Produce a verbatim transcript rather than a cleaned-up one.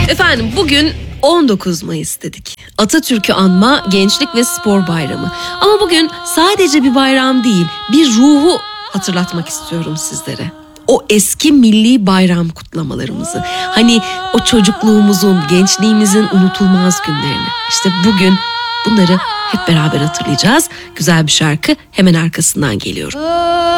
Efendim bugün on dokuz Mayıs dedik. Atatürk'ü anma Gençlik ve Spor Bayramı. Ama bugün sadece bir bayram değil, bir ruhu hatırlatmak istiyorum sizlere. O eski milli bayram kutlamalarımızı. Hani o çocukluğumuzun, gençliğimizin unutulmaz günlerini. İşte bugün bunları hep beraber hatırlayacağız. Güzel bir şarkı hemen arkasından geliyorum.